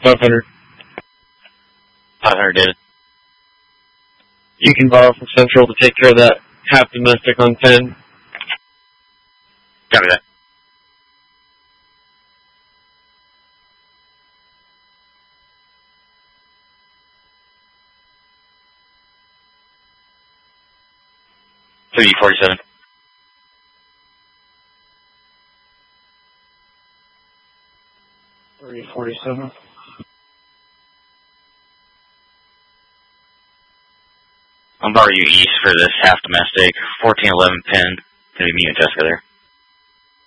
500. 500, David. You can borrow from Central to take care of that half domestic on 10. Copy that. $347. $347. I'll borrow you east for this half domestic, 1411 pin. Gonna be me and Jessica there.